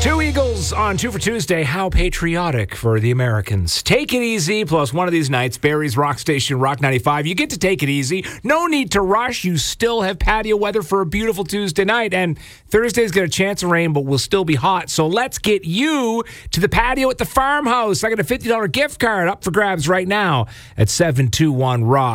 Two Eagles on Two for Tuesday. How patriotic for the Americans. Take it easy, plus one of these nights, Barrie's Rock Station, Rock 95. You get to take it easy. No need to rush. You still have patio weather for a beautiful Tuesday night. And Thursday's got a chance of rain, but will still be hot. So let's get you to the patio at the farmhouse. I got a $50 gift card up for grabs right now at 721 Rock.